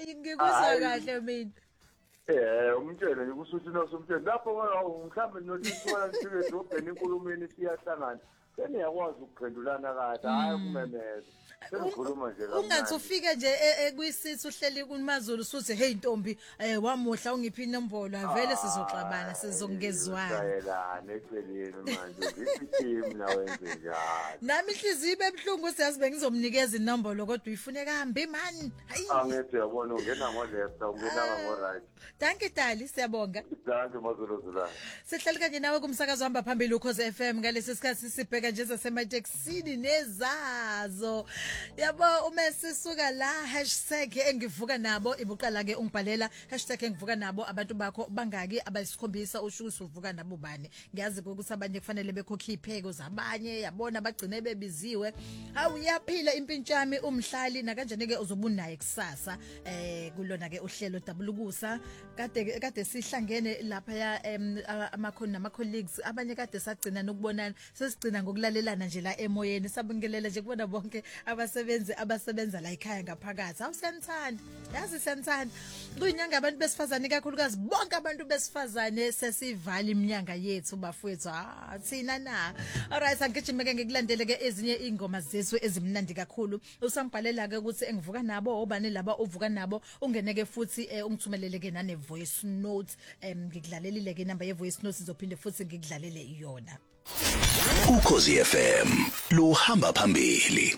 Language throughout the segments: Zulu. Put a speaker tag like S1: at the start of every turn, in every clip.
S1: Ngikuzwa kahle mina.
S2: Umtshele nje kusuthi nosumtshele lapho mhlawumbe nokuthi sifike edrobheni inkulumeni siyahlangana seniyakwazi ukuphendulana kahle hayi kumemeza sengikhuluma nje kamnandi
S1: ungathi ufike nje kwisisi uhleli kuMaZulu suthi hey Ntombi wamuhla ungiphi inombolo avele sizoxabana sizongezwana
S2: sayelana eceleni manje ngithi mina wenze njalo
S1: nami inhliziyo ibebhlungu siyazi bengizomnikeza inombolo kodwa uyifune kambi man
S2: angithi yabona ungena ngo-left ungena ngo-right
S1: Danke Dali siyabonga
S2: danke Mazulu Zulu
S1: sihleli kanje nawe kumsakazo hamba phambili uKhosi FM ngalesi sikhathi sibheka nje zasemateksini nezazo yabo uma sisuka la #engivuka nabo ibuqala ke ungibhalela #engivuka nabo abantu bakho bangaki abayisikhombisa ushukuthi uvuka nabo bani ngiyazi ukuthi abanye kufanele bekhokhe ipheko zabanye yabona bagcine bebiziwe hawu uyaphila impintshami umhlali na kanjani ke uzobunaye kusasa kulona ke uhlelo dabulukusa kade sihlangene lapha ya amakhona nama colleagues abanye kade sagcina nokubonana sesigcina ngokulalelana nje la emoyeni sabingelela nje kubona bonke abasebenza la ekhaya ngaphakathi awusenthanda yazi senthanda kuyinyanga abantu besifazane kakhulukazi bonke abantu besifazane sesivala iminyanga yethu bafowethu thina na alright angijimeke ngikulandele ke ezinye ingoma zethu ezimnandi kakhulu usangibhalela ke ukuthi engivuka nabo obani laba uvuka nabo ungeneke futhi ungithumelele ke nane voice note ngikudlalelile ke number ye voice note sizophinde futhi ngikudlalele iyona
S3: Ukhosi FM luhamba phambili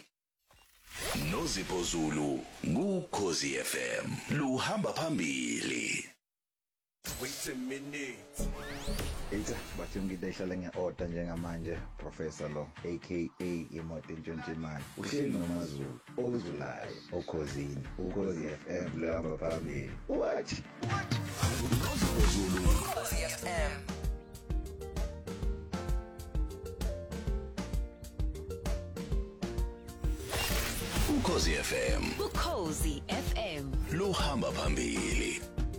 S3: Nozipho Zulu kuKhosi FM luhamba phambili
S4: Wait a minute
S5: Eita bathi ngide ihlala ngeorder njengamanje Professor lo aka imoto entshontshimayo uhleli noMaZulu ozulayo okhosini uKhosi FM luhamba phambili what
S3: Nozipho Zulu
S6: Ukhosi FM
S3: Ukhosi FM
S6: Ukhosi FM
S3: luhamba phambili